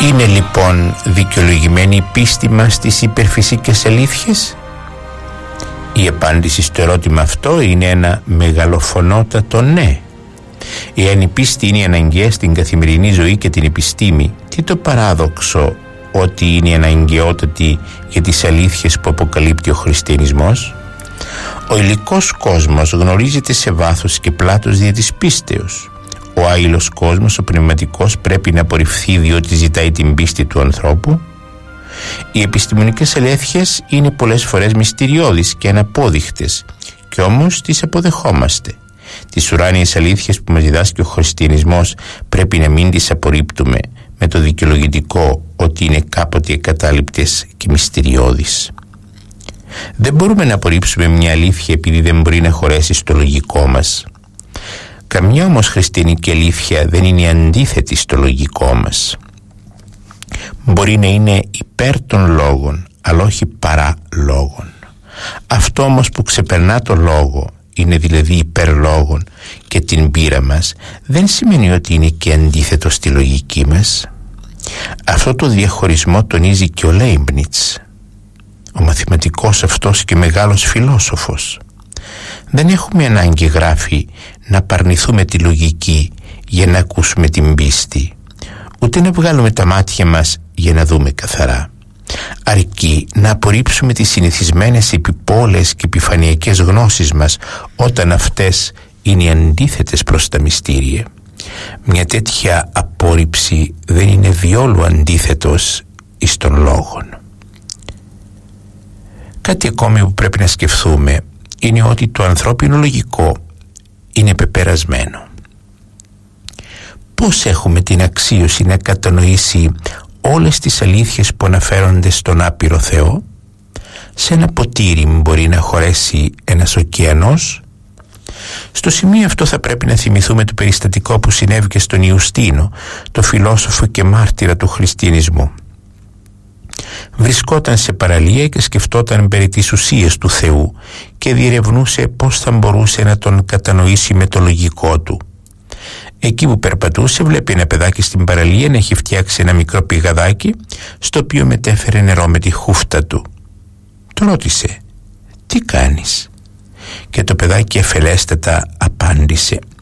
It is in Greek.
Είναι λοιπόν δικαιολογημένη η πίστη μας στις υπερφυσικές αλήθειες? Η απάντηση στο ερώτημα αυτό είναι ένα μεγαλοφωνότατο ναι. Εάν η πίστη είναι αναγκαία στην καθημερινή ζωή και την επιστήμη, τι το παράδοξο ότι είναι αναγκαιότατη για τις αλήθειες που αποκαλύπτει ο χριστιανισμός? Ο υλικός κόσμος γνωρίζεται σε βάθος και πλάτος δια της πίστεως. Ο άειλος κόσμος, ο πνευματικός, πρέπει να απορριφθεί διότι ζητάει την πίστη του ανθρώπου. Οι επιστημονικές αλήθειες είναι πολλές φορές μυστηριώδεις και αναπόδεικτες, και όμως τις αποδεχόμαστε. Τις ουράνιες αλήθειες που μας διδάσκει ο χριστιανισμός πρέπει να μην τις απορρίπτουμε με το δικαιολογητικό ότι είναι κάποτε ακατάληπτες και μυστηριώδεις. Δεν μπορούμε να απορρίψουμε μια αλήθεια επειδή δεν μπορεί να χωρέσει στο λογικό μας. Καμιά όμως χριστιανική αλήθεια δεν είναι αντίθετη στο λογικό μας. Μπορεί να είναι υπέρ των λόγων, αλλά όχι παρά λόγων. Αυτό όμως που ξεπερνά το λόγο, είναι δηλαδή υπέρ λόγων και την πείρα μας, δεν σημαίνει ότι είναι και αντίθετο στη λογική μας. Αυτό το διαχωρισμό τονίζει και ο Λέιμπνιτς, ο μαθηματικός αυτός και μεγάλος φιλόσοφος. Δεν έχουμε ανάγκη, γράφει, να απαρνηθούμε τη λογική για να ακούσουμε την πίστη, ούτε να βγάλουμε τα μάτια μας για να δούμε καθαρά. Αρκεί να απορρίψουμε τις συνηθισμένες επιπόλες και επιφανειακές γνώσεις μας όταν αυτές είναι αντίθετες προς τα μυστήρια. Μια τέτοια απόρριψη δεν είναι διόλου αντίθετος εις των λόγων. Κάτι ακόμη που πρέπει να σκεφτούμε είναι ότι το ανθρώπινο λογικό είναι πεπερασμένο. Πώς έχουμε την αξίωση να κατανοήσει όλες τις αλήθειες που αναφέρονται στον άπειρο Θεό? Σε ένα ποτήρι μπορεί να χωρέσει ένας ωκεανός? Στο σημείο αυτό θα πρέπει να θυμηθούμε το περιστατικό που συνέβη και στον Ιουστίνο, το φιλόσοφο και μάρτυρα του χριστιανισμού. Βρισκόταν σε παραλία και σκεφτόταν περί της ουσίας του Θεού και διερευνούσε πώς θα μπορούσε να τον κατανοήσει με το λογικό του. Εκεί που περπατούσε βλέπει ένα παιδάκι στην παραλία να έχει φτιάξει ένα μικρό πηγαδάκι στο οποίο μετέφερε νερό με τη χούφτα του. Το ρώτησε, «Τι κάνεις?» Και το παιδάκι εφελέστατα απάντησε,